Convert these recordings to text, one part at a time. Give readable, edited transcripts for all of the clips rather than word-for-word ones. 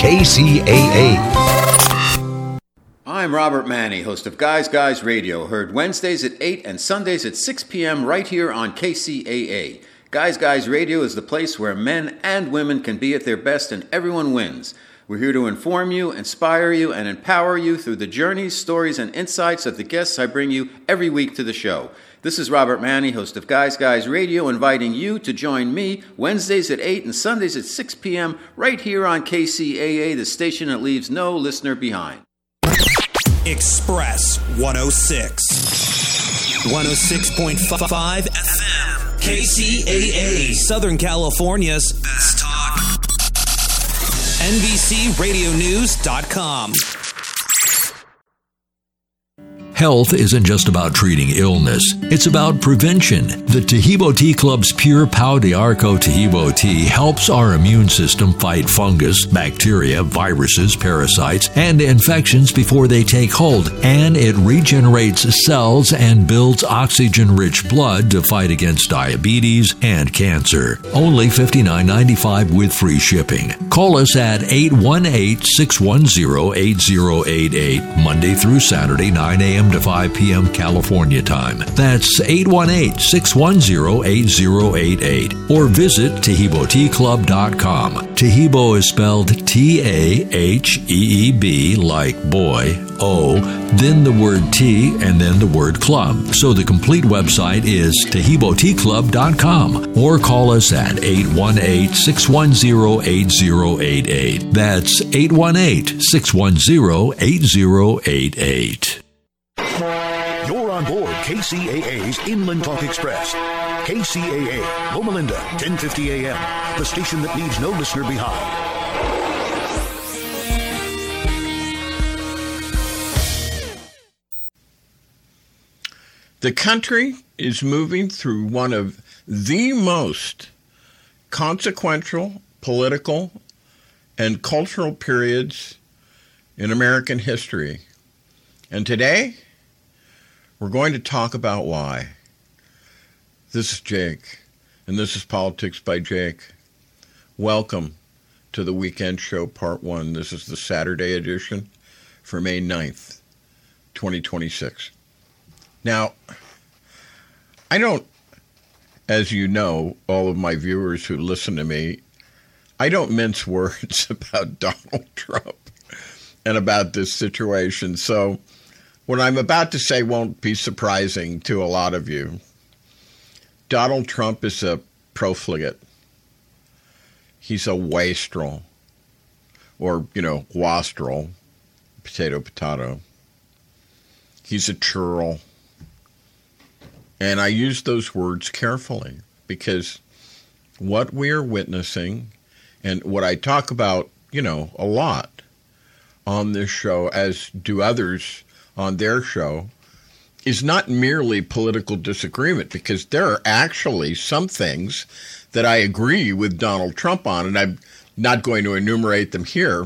KCAA. I'm Robert Manny, host of Guys Guys Radio, heard Wednesdays at 8 and Sundays at 6 p.m. right here on KCAA. Guys Guys Radio is the place where men and women can be at their best and everyone wins. We're here to inform you, inspire you, and empower you through the journeys, stories, and insights of the guests I bring you every week to the show. This is Robert Manny, host of Guys Guys Radio, inviting you to join me Wednesdays at 8 and Sundays at 6 p.m. right here on KCAA, the station that leaves no listener behind. Express 106. 106.5 FM. KCAA, Southern California's best talk. NBCRadioNews.com. Health isn't just about treating illness, it's about prevention. The Tahibo Tea Club's Pure Pau de Arco Tahibo tea helps our immune system fight fungus, bacteria, viruses, parasites, and infections before they take hold, and it regenerates cells and builds oxygen-rich blood to fight against diabetes and cancer. Only $59.95 with free shipping. Call us at 818-610-8088, Monday through Saturday, 9 a.m. to 5 p.m. California time. That's 818-610-8088. Or visit TahiboTeaClub.com. Tahibo is spelled T-A-H-E-E-B like boy, O, then the word tea, and then the word club. So the complete website is TahiboTeaClub.com. Or call us at 818-610-8088. That's 818-610-8088. You're on board KCAA's Inland Talk Express. KCAA, Loma Linda, 1050 AM, the station that leaves no listener behind. The country is moving through one of the most consequential political and cultural periods in American history. And today, we're going to talk about why. This is Jake, and this is Politics by Jake. Welcome to the Weekend Show Part 1. This is the Saturday edition for May 9th, 2026. Now, I don't, as you know, all of my viewers who listen to me, I don't mince words about Donald Trump and about this situation. So what I'm about to say won't be surprising to a lot of you. Donald Trump is a profligate. He's a wastrel, or, wastrel, potato. He's a churl. And I use those words carefully because what we're witnessing and what I talk about, a lot on this show, as do others on their show, is not merely political disagreement, because there are actually some things that I agree with Donald Trump on, and I'm not going to enumerate them here.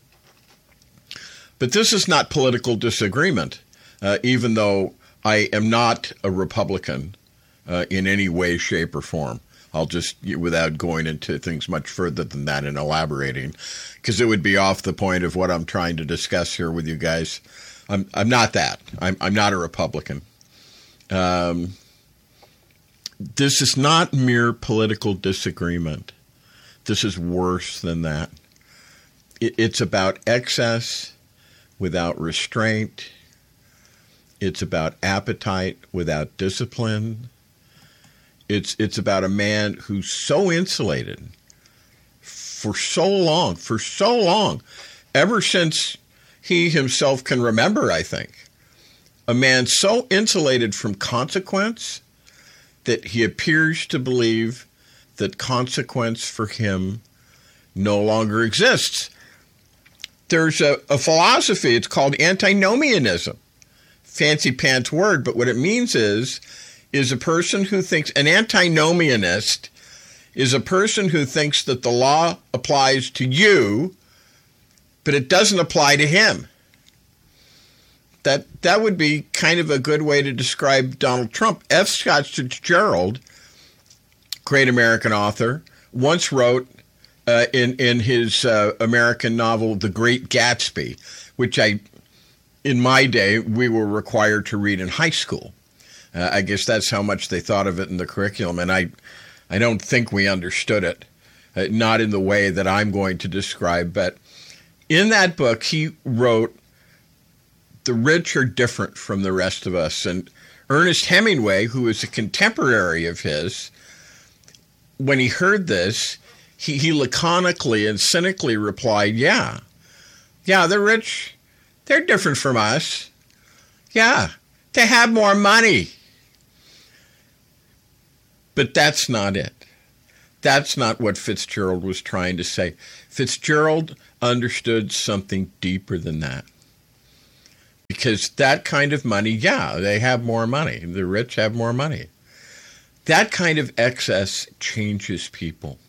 But this is not political disagreement, even though I am not a Republican in any way, shape, or form. I'll just, without going into things much further than that and elaborating, because it would be off the point of what I'm trying to discuss here with you guys. I'm not that. I'm not a Republican. This is not mere political disagreement. This is worse than that. It's about excess without restraint. It's about appetite without discipline. It's about a man who's so insulated for so long, ever since he himself can remember, I think. A man so insulated from consequence that he appears to believe that consequence for him no longer exists. There's a philosophy, it's called antinomianism. Fancy pants word, but what it means is a person who thinks, an antinomianist is a person who thinks that the law applies to you, but it doesn't apply to him. That would be kind of a good way to describe Donald Trump. F. Scott Fitzgerald, great American author, once wrote, in his American novel, The Great Gatsby, which in my day, we were required to read in high school. I guess that's how much they thought of it in the curriculum, and I don't think we understood it, not in the way that I'm going to describe. But in that book, he wrote, the rich are different from the rest of us. And Ernest Hemingway, who is a contemporary of his, when he heard this, he laconically and cynically replied, yeah, the rich, they're different from us. Yeah, they have more money. But that's not it. That's not what Fitzgerald was trying to say. Fitzgerald understood something deeper than that. Because that kind of money, yeah, they have more money. The rich have more money. That kind of excess changes people.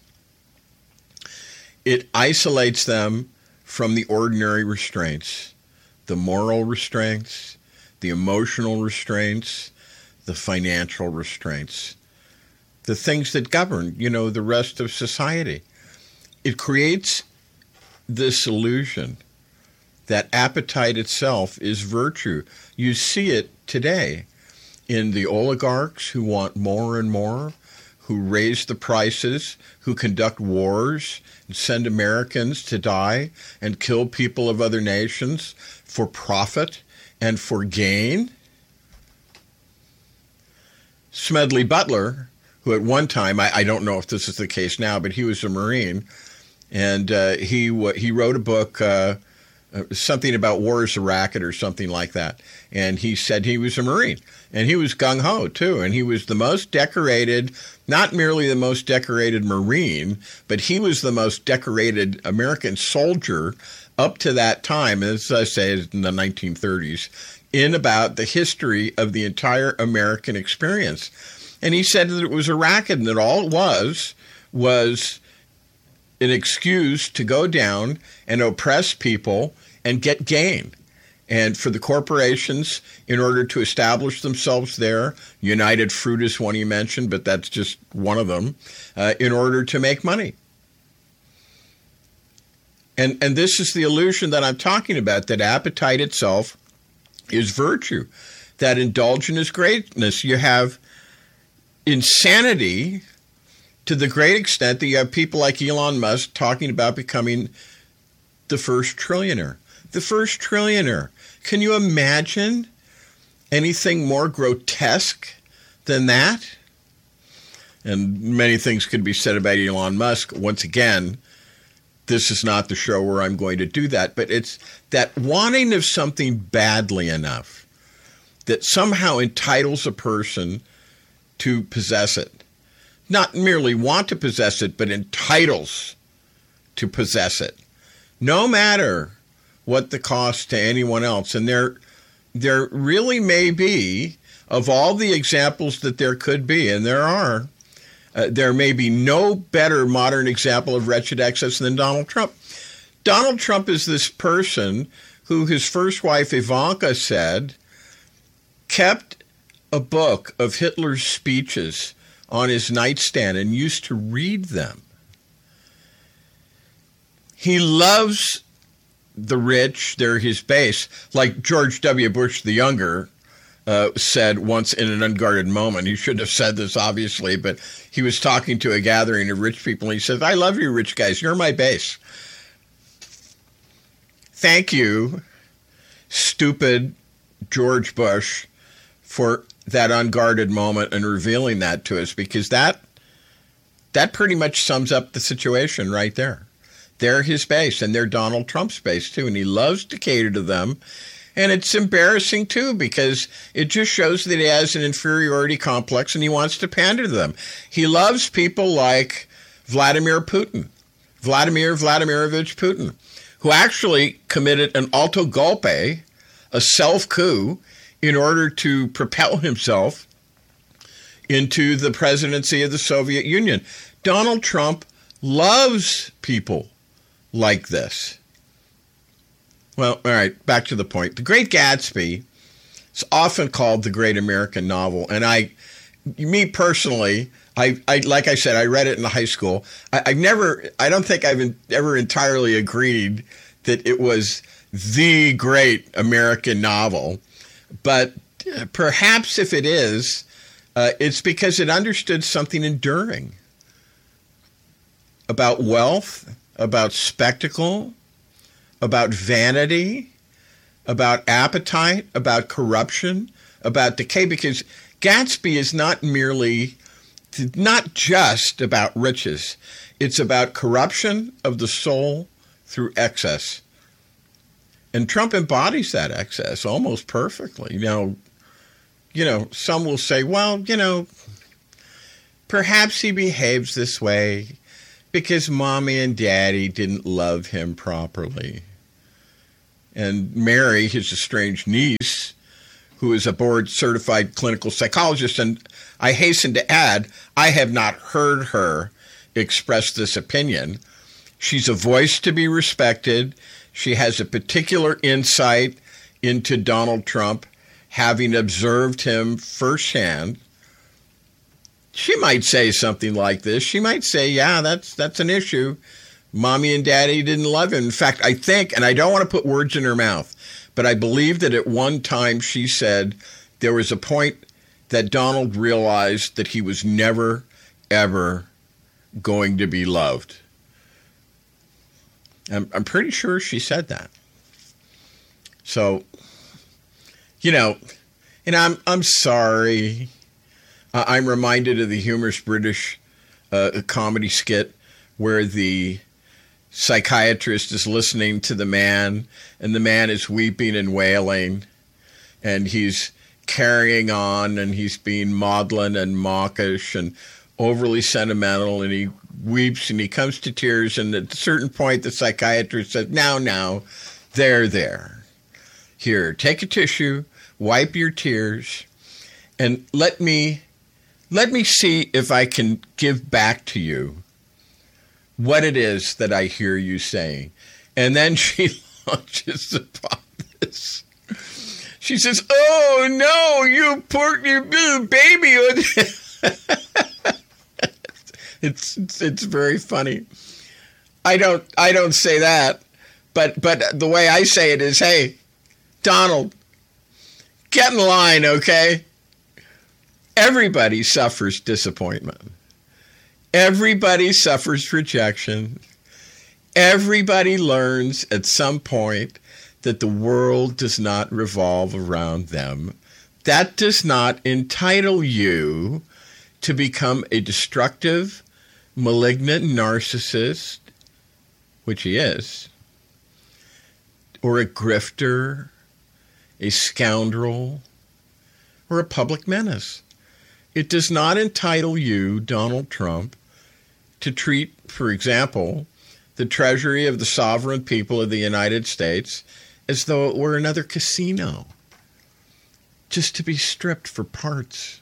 It isolates them from the ordinary restraints, the moral restraints, the emotional restraints, the financial restraints, the things that govern, the rest of society. It creates this illusion that appetite itself is virtue. You see it today in the oligarchs who want more and more, who raise the prices, who conduct wars and send Americans to die and kill people of other nations for profit and for gain. Smedley Butler, who at one time, I don't know if this is the case now, but he was a Marine, and he wrote a book, something about war is a racket or something like that. And he said he was a Marine. And he was gung-ho, too. And he was the most decorated, not merely the most decorated Marine, but he was the most decorated American soldier up to that time, as I say, in the 1930s, in about the history of the entire American experience. And he said that it was a racket and that all it was an excuse to go down and oppress people and get gain. And for the corporations, in order to establish themselves there, United Fruit is one he mentioned, but that's just one of them, in order to make money. And this is the illusion that I'm talking about, that appetite itself is virtue, that indulgence is greatness. You have insanity to the great extent that you have people like Elon Musk talking about becoming the first trillionaire. The first trillionaire. Can you imagine anything more grotesque than that? And many things could be said about Elon Musk. Once again, this is not the show where I'm going to do that, but it's that wanting of something badly enough that somehow entitles a person to possess it. Not merely want to possess it, but entitles to possess it, no matter what the cost to anyone else. And there really may be, of all the examples that there could be, and there are, there may be no better modern example of wretched excess than Donald Trump. Donald Trump is this person who his first wife, Ivanka, said, kept a book of Hitler's speeches on his nightstand and used to read them. He loves the rich. They're his base. Like George W. Bush the Younger said once in an unguarded moment. He shouldn't have said this, obviously, but he was talking to a gathering of rich people, and he says, I love you, rich guys. You're my base. Thank you, stupid George Bush, for that unguarded moment and revealing that to us, because that pretty much sums up the situation right there. They're his base, and they're Donald Trump's base, too, and he loves to cater to them. And it's embarrassing, too, because it just shows that he has an inferiority complex and he wants to pander to them. He loves people like Vladimir Putin, Vladimir Vladimirovich Putin, who actually committed an autogolpe, a self-coup, in order to propel himself into the presidency of the Soviet Union. Donald Trump loves people like this. Well, all right, back to the point. The Great Gatsby is often called the great American novel, and me personally, I like I said, I read it in high school. I don't think I've ever entirely agreed that it was the great American novel, but perhaps if it is, it's because it understood something enduring about wealth, about spectacle, about vanity, about appetite, about corruption, about decay, because Gatsby is not just about riches. It's about corruption of the soul through excess. And Trump embodies that excess almost perfectly. Now, some will say, well, perhaps he behaves this way because mommy and daddy didn't love him properly. And Mary, his estranged niece, who is a board-certified clinical psychologist, and I hasten to add, I have not heard her express this opinion. She's a voice to be respected. She has a particular insight into Donald Trump, having observed him firsthand. She might say something like this. She might say, yeah, that's an issue. Mommy and daddy didn't love him. In fact, I think, and I don't want to put words in her mouth, but I believe that at one time she said there was a point that Donald realized that he was never, ever going to be loved. I'm pretty sure she said that. So, and I'm sorry. I'm reminded of the humorous British comedy skit where the psychiatrist is listening to the man, and the man is weeping and wailing, and he's carrying on, and he's being maudlin and mawkish and overly sentimental, and he weeps and he comes to tears, and at a certain point the psychiatrist says, now, there. Here, take a tissue, wipe your tears, and let me see if I can give back to you what it is that I hear you saying. And then she launches upon this. She says, oh, no, you poor baby. It's very funny. I don't say that, but the way I say it is, hey, Donald, get in line, okay? Everybody suffers disappointment. Everybody suffers rejection. Everybody learns at some point that the world does not revolve around them. That does not entitle you to become a destructive, malignant narcissist, which he is, or a grifter, a scoundrel, or a public menace. It does not entitle you, Donald Trump, to treat, for example, the treasury of the sovereign people of the United States as though it were another casino, just to be stripped for parts.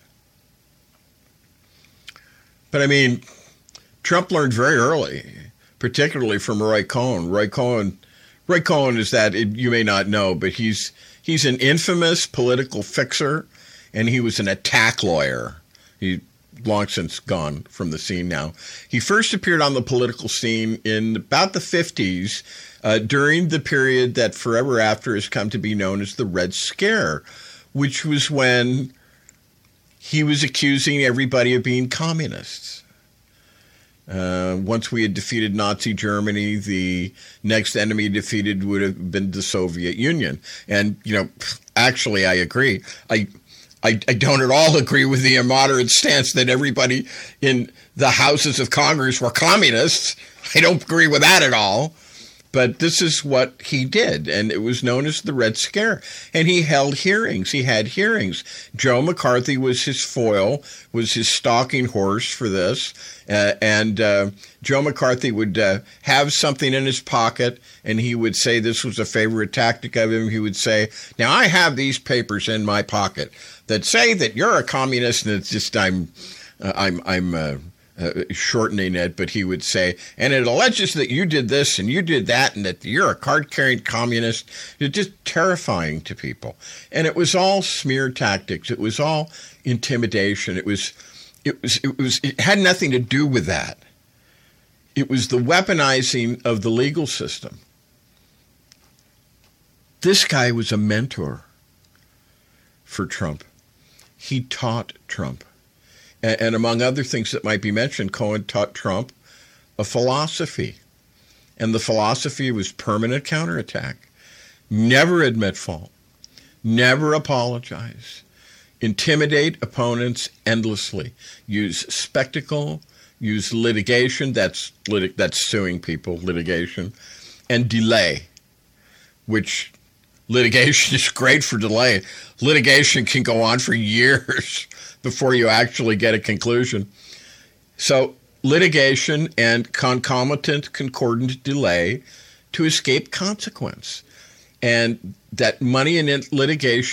But I mean, Trump learned very early, particularly from Roy Cohn. Roy Cohn is that, you may not know, but he's an infamous political fixer, and he was an attack lawyer. He's long since gone from the scene now. He first appeared on the political scene in about the 50s, during the period that forever after has come to be known as the Red Scare, which was when he was accusing everybody of being communists. Once we had defeated Nazi Germany, the next enemy defeated would have been the Soviet Union. And, actually, I agree. I don't at all agree with the immoderate stance that everybody in the houses of Congress were communists. I don't agree with that at all. But this is what he did, and it was known as the Red Scare. And he held hearings. He had hearings. Joe McCarthy was his foil, was his stalking horse for this. And Joe McCarthy would have something in his pocket, and he would say this was a favorite tactic of him. He would say, now I have these papers in my pocket that say that you're a communist, and it's just I'm shortening it, but he would say, and it alleges that you did this and you did that and that you're a card-carrying communist. It's just terrifying to people. And it was all smear tactics. It was all intimidation. It It had nothing to do with that. It was the weaponizing of the legal system. This guy was a mentor for Trump. He taught Trump. And among other things that might be mentioned, Cohen taught Trump a philosophy. And the philosophy was permanent counterattack. Never admit fault. Never apologize. Intimidate opponents endlessly. Use spectacle. Use litigation. That's suing people, litigation. And delay, which litigation is great for delay. Litigation can go on for years before you actually get a conclusion. So litigation and concomitant concordant delay to escape consequence. And that money in litigation